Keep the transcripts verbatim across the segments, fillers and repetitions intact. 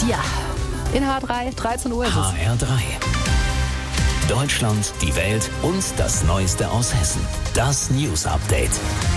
Ja, in H drei, dreizehn Uhr ist es. H R drei. Deutschland, die Welt und das Neueste aus Hessen. Das News Update.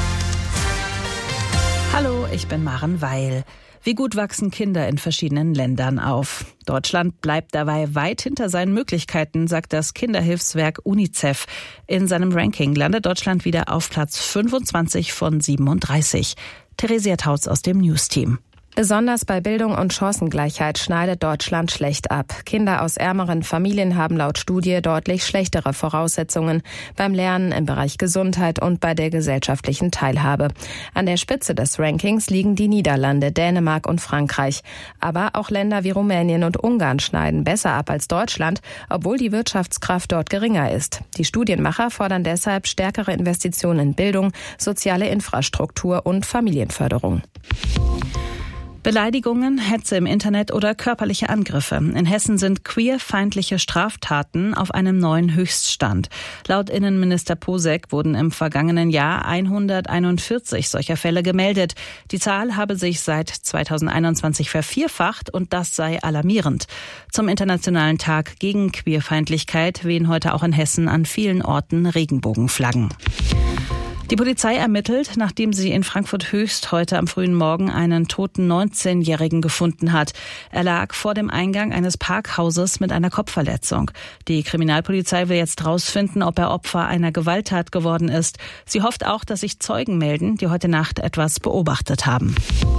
Hallo, ich bin Maren Weil. Wie gut wachsen Kinder in verschiedenen Ländern auf? Deutschland bleibt dabei weit hinter seinen Möglichkeiten, sagt das Kinderhilfswerk UNICEF. In seinem Ranking landet Deutschland wieder auf Platz fünfundzwanzig von siebenunddreißig. Theresia Tautz aus dem News-Team. Besonders bei Bildung und Chancengleichheit schneidet Deutschland schlecht ab. Kinder aus ärmeren Familien haben laut Studie deutlich schlechtere Voraussetzungen beim Lernen, im Bereich Gesundheit und bei der gesellschaftlichen Teilhabe. An der Spitze des Rankings liegen die Niederlande, Dänemark und Frankreich. Aber auch Länder wie Rumänien und Ungarn schneiden besser ab als Deutschland, obwohl die Wirtschaftskraft dort geringer ist. Die Studienmacher fordern deshalb stärkere Investitionen in Bildung, soziale Infrastruktur und Familienförderung. Beleidigungen, Hetze im Internet oder körperliche Angriffe. In Hessen sind queerfeindliche Straftaten auf einem neuen Höchststand. Laut Innenminister Posek wurden im vergangenen Jahr hunderteinundvierzig solcher Fälle gemeldet. Die Zahl habe sich seit zweitausendeinundzwanzig vervierfacht und das sei alarmierend. Zum Internationalen Tag gegen Queerfeindlichkeit wehen heute auch in Hessen an vielen Orten Regenbogenflaggen. Die Polizei ermittelt, nachdem sie in Frankfurt-Höchst heute am frühen Morgen einen toten neunzehnjährigen gefunden hat. Er lag vor dem Eingang eines Parkhauses mit einer Kopfverletzung. Die Kriminalpolizei will jetzt herausfinden, ob er Opfer einer Gewalttat geworden ist. Sie hofft auch, dass sich Zeugen melden, die heute Nacht etwas beobachtet haben.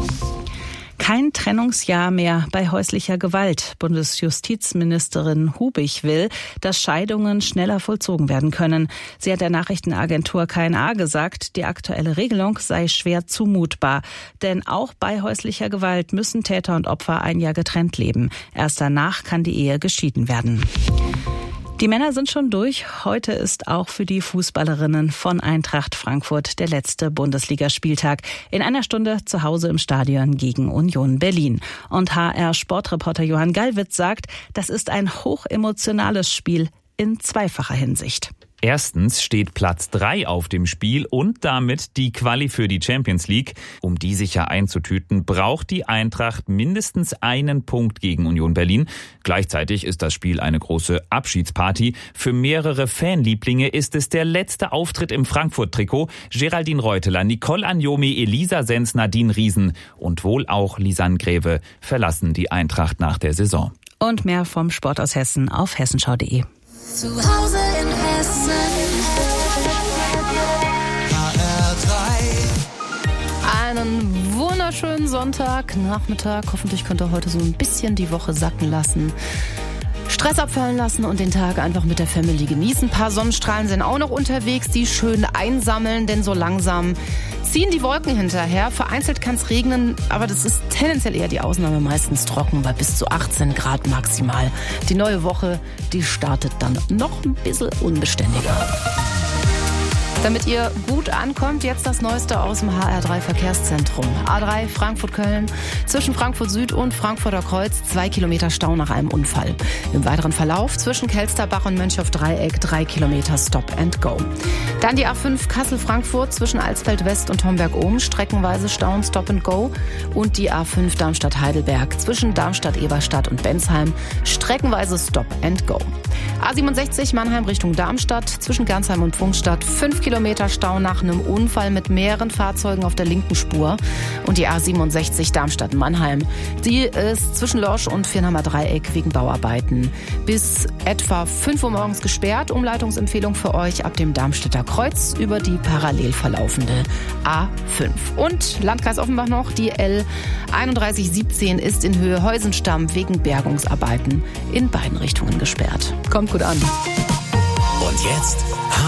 Kein Trennungsjahr mehr bei häuslicher Gewalt. Bundesjustizministerin Hubich will, dass Scheidungen schneller vollzogen werden können. Sie hat der Nachrichtenagentur K N A gesagt, die aktuelle Regelung sei schwer zumutbar. Denn auch bei häuslicher Gewalt müssen Täter und Opfer ein Jahr getrennt leben. Erst danach kann die Ehe geschieden werden. Die Männer sind schon durch. Heute ist auch für die Fußballerinnen von Eintracht Frankfurt der letzte Bundesligaspieltag. In einer Stunde zu Hause im Stadion gegen Union Berlin. Und H R-Sportreporter Johann Gallwitz sagt, das ist ein hochemotionales Spiel in zweifacher Hinsicht. Erstens steht Platz drei auf dem Spiel und damit die Quali für die Champions League. Um die sicher einzutüten, braucht die Eintracht mindestens einen Punkt gegen Union Berlin. Gleichzeitig ist das Spiel eine große Abschiedsparty. Für mehrere Fanlieblinge ist es der letzte Auftritt im Frankfurt-Trikot. Geraldine Reuteler, Nicole Anjomi, Elisa Sens, Nadine Riesen und wohl auch Lisanne Greve verlassen die Eintracht nach der Saison. Und mehr vom Sport aus Hessen auf hessenschau punkt de. Zu Hause in Hessen. H R drei. Einen wunderschönen Sonntagnachmittag. Hoffentlich könnt ihr heute so ein bisschen die Woche sacken lassen. Stress abfallen lassen und den Tag einfach mit der Family genießen. Ein paar Sonnenstrahlen sind auch noch unterwegs, die schön einsammeln, denn so langsam ziehen die Wolken hinterher. Vereinzelt kann es regnen, aber das ist tendenziell eher die Ausnahme, meistens trocken, bei bis zu achtzehn Grad maximal. Die neue Woche, die startet dann noch ein bisschen unbeständiger. Damit ihr gut ankommt, jetzt das Neueste aus dem H R drei Verkehrszentrum. A drei Frankfurt-Köln, zwischen Frankfurt Süd und Frankfurter Kreuz, zwei Kilometer Stau nach einem Unfall. Im weiteren Verlauf zwischen Kelsterbach und Mönchhoff-Dreieck, drei Kilometer Stop and Go. Dann die A fünf Kassel-Frankfurt zwischen Alsfeld West und Homberg-Ohm, streckenweise Stau und Stop and Go. Und die A fünf Darmstadt-Heidelberg zwischen Darmstadt-Eberstadt und Bensheim, streckenweise Stop and Go. A siebenundsechzig Mannheim Richtung Darmstadt, zwischen Gernsheim und Pfungstadt, fünf Kilometer Stau nach einem Unfall mit mehreren Fahrzeugen auf der linken Spur. Und die A siebenundsechzig Darmstadt-Mannheim, die ist zwischen Lorsch und Viernheimer Dreieck wegen Bauarbeiten bis etwa fünf Uhr morgens gesperrt. Umleitungsempfehlung für euch ab dem Darmstädter Kreuz über die parallel verlaufende A fünf. Und Landkreis Offenbach noch, die L einunddreißig siebzehn ist in Höhe Heusenstamm wegen Bergungsarbeiten in beiden Richtungen gesperrt. Kommt gut an. Und jetzt